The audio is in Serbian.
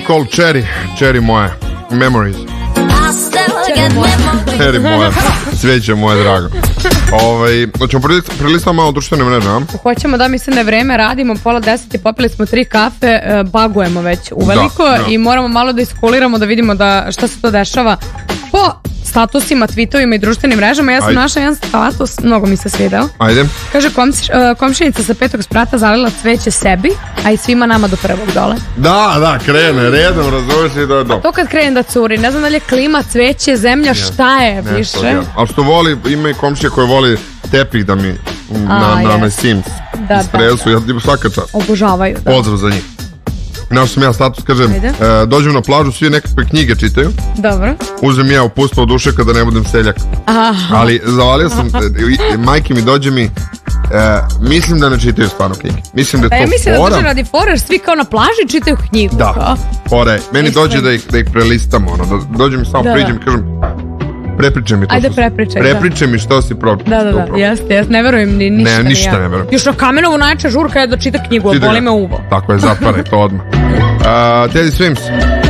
called Cherry moja. Memories. Cherry moja. Cveće moje drago. Hoćemo prelistati malo društvene mreže, a? Hoćemo, da, mislim da je vreme, radimo 9:30 i popili smo 3 kafe, bagujemo već uveliko i moramo malo da iskuliramo, da vidimo šta se to dešava po statusima, tweetovima i društvenim mrežama. Ja sam našla jedan status, mnogo mi se svidao. Ajde. Kaže, komšinica sa 5. sprata zalila cveće sebi, a i svima nama do prvog dole. Da, krene, redom, razumiješ i da. A to kad krene da curi, ne znam da li je klima, cveće, zemlja, šta je više? Ali što voli, ima i komšija koje voli tepih da mi na Sims istresu, ja svaka čast. Obožavaju, da. Pozdrav za njih. Našao sam ja status, kažem, dođem na plažu, svi nekakve knjige čitaju. Dobro. Uzem ja upustvo od duše kada ne budem seljak. Ali zavalio sam, majke mi dođe mi, mislim da ne čitaju stvarno knjige. Mislim da je to fora. Ja mislim da dođe radi fora, jer svi kao na plaži čitaju knjigu. Da, fora je. Meni dođe da ih prelistamo, dođe mi samo priđem i kažem, prepričaj mi to. Ajde, prepričaj. Prepričaj mi što si pročitao. Da, jeste, ne verujem ni ništa. Ne, ništa ne verujem. Još na Kamenovu najjača žurka je da čita knjigu, boli me uvo. Tako je, zatvaraj to odmah. Teddy Swims.